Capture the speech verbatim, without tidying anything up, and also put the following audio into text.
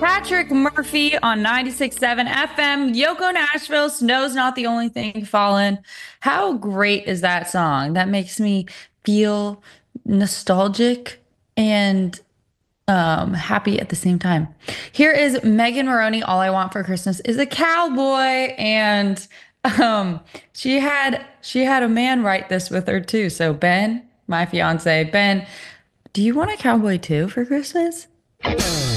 Patrick Murphy on ninety-six point seven F M, Yoko Nashville, Snow's Not the Only Thing Fallen. How great is that song? That makes me feel nostalgic and um happy at the same time. Here is Megan Maroney, All I Want for Christmas is a Cowboy, and um she had she had a man write this with her too. So Ben, my fiance, Ben, do you want a cowboy too for Christmas?